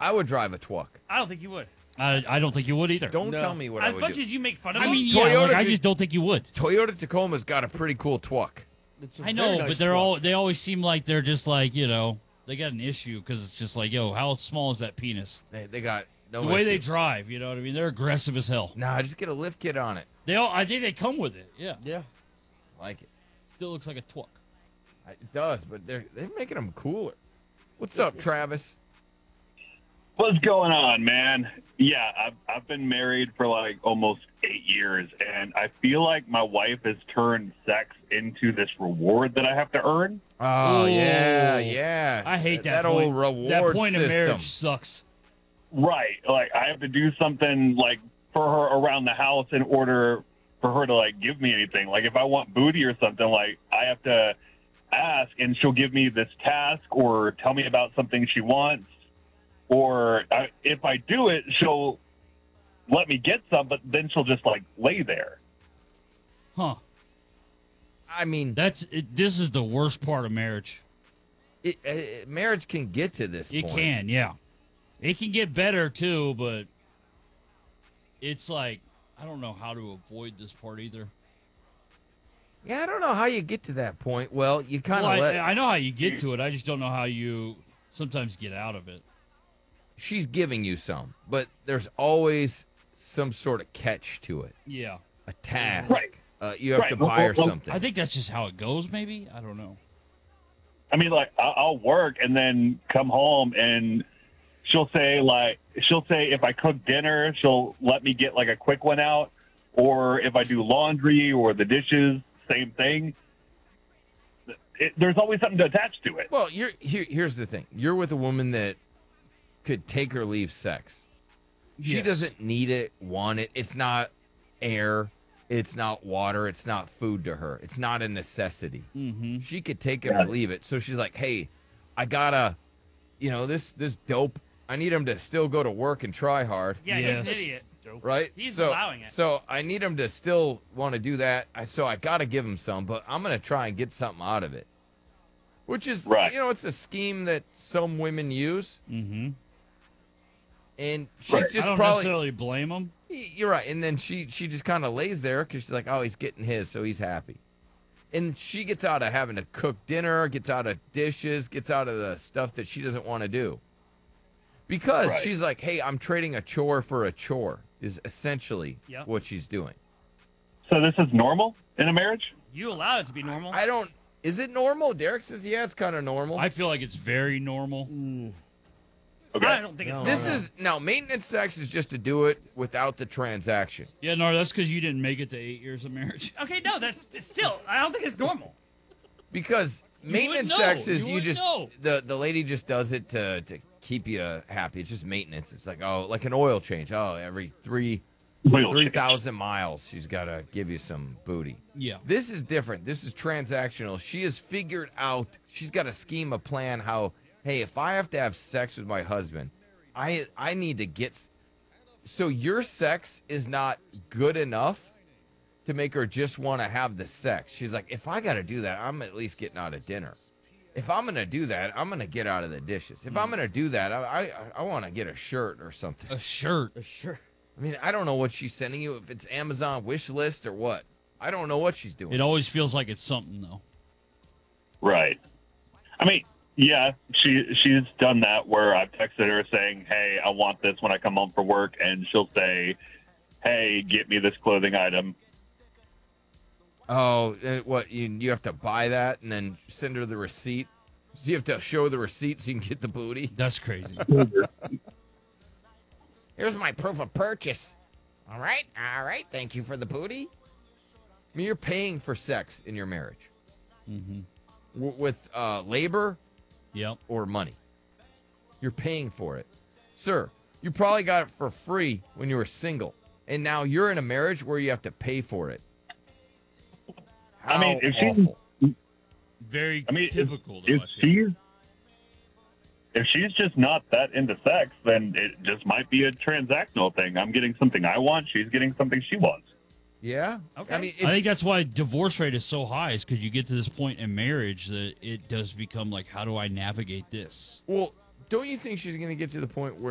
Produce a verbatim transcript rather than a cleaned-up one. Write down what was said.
I would drive a twuck. I don't think you would. I, I don't think you would either. Don't No. tell me what I As would much do. as you make fun of I me, mean, yeah, Toyota's like, I a- just don't think you would. Toyota Tacoma's got a pretty cool twuck. It's a I very know, nice but they're truck. all they always seem like they're just like, you know, they got an issue because it's just like, yo, how small is that penis? They, they got no The way they issue. drive, you know what I mean? They're aggressive as hell. Nah, just get a lift kit on it. They all, I think they come with it. Yeah, Yeah. Like it. still looks like a twuck. It does, but they're they're making them cooler. What's up, Travis? What's going on, man? Yeah, I've, I've been married for like almost eight years, and I feel like my wife has turned sex into this reward that I have to earn. Oh Ooh. yeah, yeah. I hate that, that point. old reward That point system. of marriage sucks. Right. Like, I have to do something, like, for her around the house in order for her to, like, give me anything. Like, if I want booty or something, like, I have to ask, and she'll give me this task or tell me about something she wants. Or I, if I do it, she'll let me get some, but then she'll just, like, lay there. Huh. I mean, That's it, this is the worst part of marriage. it, it, marriage can get to this It point. can, yeah. It can get better too, but it's like I don't know how to avoid this part either. Yeah, I don't know how you get to that point. Well, you kind of Well, let. I, I know how you get to it. I just don't know how you sometimes get out of it. She's giving you some, but there's always some sort of catch to it. Yeah. A task. Right. Uh, you have Right. to buy her Well, well, something. I think that's just how it goes, maybe. I don't know. I mean, like, I- I'll work and then come home and she'll say, like, she'll say if I cook dinner, she'll let me get, like, a quick one out. Or if I do laundry or the dishes, same thing. It, there's always something to attach to it. Well, you're here, here's the thing. You're with a woman that could take or leave sex. She Yes. doesn't need it, want it. It's not air. It's not water. It's not food to her. It's not a necessity. Mm-hmm. She could take it or leave it. So she's like, hey, I gotta, you know, this this dope. I need him to still go to work and try hard. yeah, Yes. he's an idiot. Right? He's so, allowing it. So I need him to still want to do that. I so I got to give him some, but I'm going to try and get something out of it. Which is, Right. you know, it's a scheme that some women use. Mm-hmm. And she's Right. I just don't probably, necessarily blame them. you're right. And then she, she just kind of lays there because she's like, oh, he's getting his, so he's happy. And she gets out of having to cook dinner, gets out of dishes, gets out of the stuff that she doesn't want to do. Because Right. she's like, hey, I'm trading a chore for a chore, is essentially Yep. what she's doing. So this is normal in a marriage? You allow it to be normal. I don't. Is it normal? Derek says, yeah, it's kind of normal. I feel like it's very normal. Okay. I don't think it's No. this normal. is now maintenance sex is just to do it without the transaction. Yeah, no, that's because you didn't make it to eight years of marriage. Okay, no, that's it's still. I don't think it's normal. Because maintenance know. sex is You you, would just know. the the lady just does it to to keep you happy. It's just maintenance. It's like oh, like an oil change. Oh, every three Wheel three change. thousand miles, she's got to give you some booty. Yeah. This is different. This is transactional. She has figured out, she's got a scheme, a plan how, hey, if I have to have sex with my husband, I I need to get. s- So your sex is not good enough to make her just want to have the sex. She's like, if I got to do that, I'm at least getting out of dinner. If I'm going to do that, I'm going to get out of the dishes. If I'm going to do that, I I, I want to get a shirt or something. A shirt. Sure. I mean, I don't know what she's sending you, if it's Amazon wish list or what. I don't know what she's doing. It always feels like it's something, though. Right. I mean, yeah, she she's done that where I've texted her saying, hey, I want this when I come home from work, and she'll say, hey, get me this clothing item. Oh, uh, what you you have to buy that and then send her the receipt. So you have to show the receipt so you can get the booty. That's crazy. Here's my proof of purchase. All right, all right. Thank you for the booty. I mean, you're paying for sex in your marriage Mm-hmm. w- with uh, labor Yep. or money. You're paying for it, sir. You probably got it for free when you were single, and now you're in a marriage where you have to pay for it. How I mean, if she's- awful. Very I mean, if, typical, though. if I feel. she's if she's just not that into sex, then it just might be a transactional thing. I'm getting something I want, she's getting something she wants. Yeah. Okay. I mean, if, I think that's why divorce rate is so high, is because you get to this point in marriage that it does become like, how do I navigate this? well, don't you think she's going to get to the point where